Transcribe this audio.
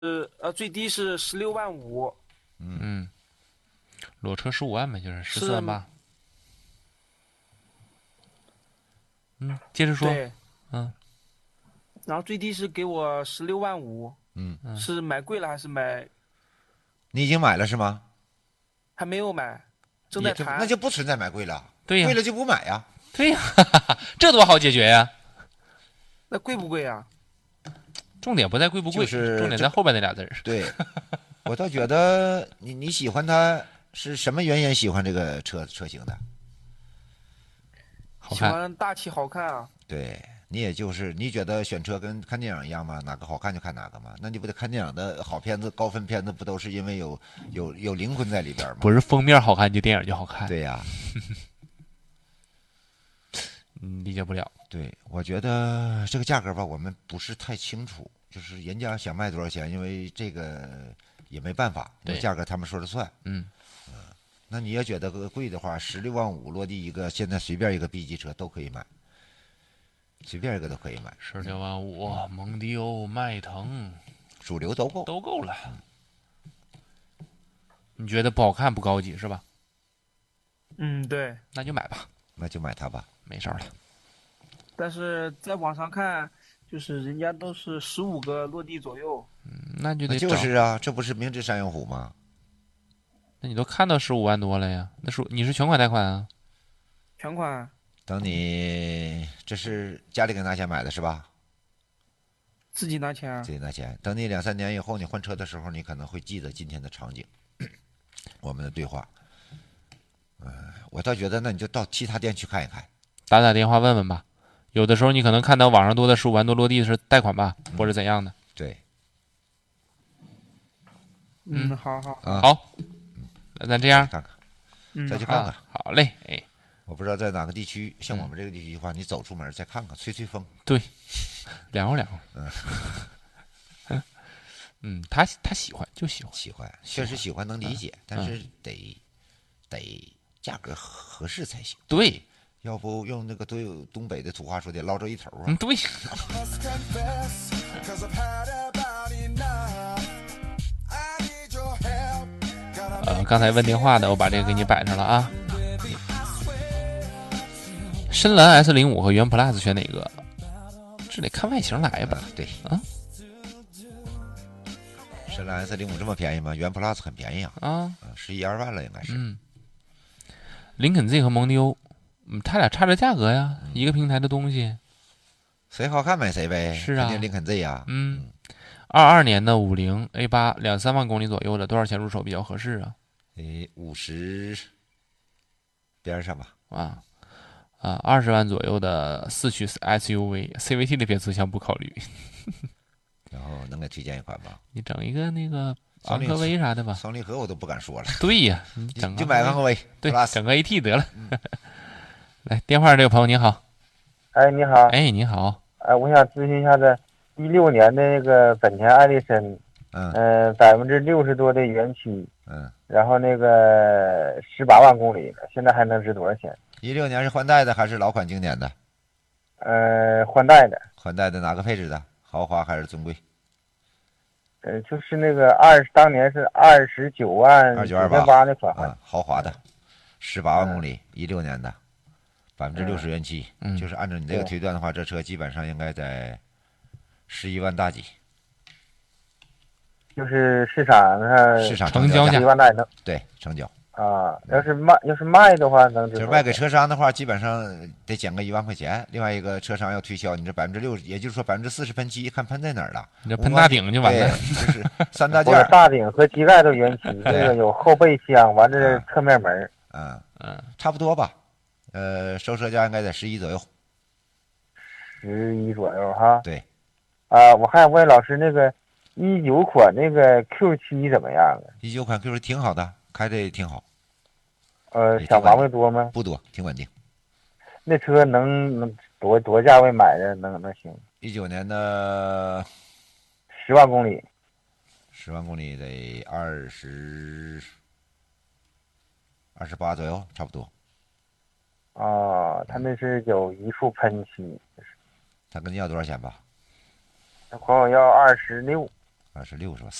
最低是16.5万。 嗯，裸车15万呗，就是14.8万。 是。 接着说。 对。 嗯然后最低是给我16.5万。 嗯， 嗯， 是买贵了还是买？ 你已经买了是吗？ 还没有买，正在也谈。 那就不存在买贵了， 对呀， 贵了就不买呀。 对呀，这多好解决呀！ 那贵不贵啊？ 重点不在贵不就贵，重是这个， 点在后边那俩字儿。 对，我倒觉得你喜欢它是什么原因喜欢这个车型的？ 好看。 喜欢大气好看啊。 对，你也就是你觉得选车跟看电影一样吗？哪个好看就看哪个吗？那你不得看电影的好片子、高分片子不都是因为有灵魂在里边吗？ 不是封面好看就电影就好看。 对呀， 理解不了。 对，我觉得这个价格吧，我们不是太清楚，就是人家想卖多少钱，因为这个也没办法，因为对。 价格他们说了算。 嗯， 那你也觉得贵的话，16.5万落地一个，现在随便一个 B 级车都可以买，随便一个都可以买， 16.5万，蒙迪欧、迈腾主流都够。 都够了。你觉得不好看不高级是吧？ 嗯，对。 那就买吧， 那就买它吧。 没事儿了。 但是在网上看，就是人家都是15个落地左右。 那就那得整。 就是啊，这不是明知山有虎吗？ 那你都看到15万多了呀？你是全款贷款啊？ 全款。 等你这是家里给拿钱买的是吧？ 自己拿钱啊。 自己拿钱。等你2、3年以后，你换车的时候，你可能会记得今天的场景，我们的对话。我倒觉得，那你就到其他店去看一看。 打电话问问吧。有的时候你可能看到网上多的15万多落地是贷款吧，或者怎样的。 对， 嗯，好好好。 啊， 好，那咱这样。 再去看看，再嗯，好。 去看看。 好嘞。哎， 我不知道在哪个地区，像我们这个地区的话，你走出门再看看，吹吹风。 对，凉快凉快。他喜欢就喜欢。 喜欢，确实喜欢能理解，但是得价格合适才行。 对。 要不用那个东北的土话说，得捞着一头啊。 对。刚才问电话的，我把这个给你摆上了啊。深蓝 S05和元 Plus 选哪个？这得看外形来吧。 对啊深蓝 S05这么便宜吗？元 Plus 很便宜啊， 啊 11、2万了应该是。 林肯 Z 和蒙迪欧，他俩差着价格呀，一个平台的东西。 谁好看买谁呗， 是啊。 肯定林肯 Z 呀。 22年的50 A8，2、3万公里左右的，多少钱入手比较合适啊？ 50边上吧。 20万左右的4驱 SUV，CVT 的变速箱不考虑。 然后能给推荐一款吗？ 你整一个那个昂双离科威啥的吧。 双离合我都不敢说了。 对呀，你整就买昂科威。 对， Plus 整个 AT 得了。来，电话上这个朋友您好。 哎，你好。 哎，你好。 我想咨询一下子16年的那个本田艾力绅，60%多的原漆，然后那个18万公里，现在还能值多少钱 16年是换代的还是老款经典的？ 换代的。 换代的哪个配置的？豪华还是尊贵？ 就是那个当年是29.998那款换。 豪华的，18万公里，16年的，60%原漆，就是按照你这个推断的话，这车基本上应该在11万大几。 就是市场成交价 11万大能。 对，成交。 要是卖的话，能就是卖给车商的话，基本上得减个1万块钱。另外一个车商要推销你这60%，也就是说40%喷漆，看喷在哪儿了。 你这喷大顶就完了。 就是3大件， 大顶和机盖都原漆，那个有后备箱，完了侧面门。 差不多吧。收车价应该在11左右。 11左右哈。 对。 我还想问老师，那个19款那个 Q7怎么样啊 ？19款 Q7挺好的，开的也挺好。 小毛病多吗？ 不多，挺稳定。 那车能多价位买的能行 ？19年的 10万公里 ，10万公里得28左右，差不多。 他那是有一处喷漆。 他跟你要多少钱吧？ 他管我要26。 是六是吧？